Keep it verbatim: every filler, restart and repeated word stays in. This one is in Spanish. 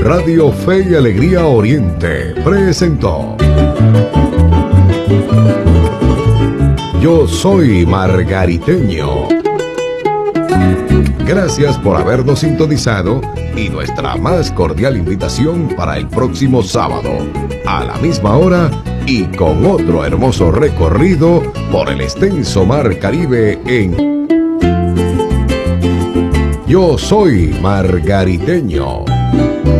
Radio Fe y Alegría Oriente presentó Yo soy Margariteño. Gracias por habernos sintonizado y nuestra más cordial invitación para el próximo sábado, a la misma hora y con otro hermoso recorrido por el extenso mar Caribe en Yo soy Margariteño.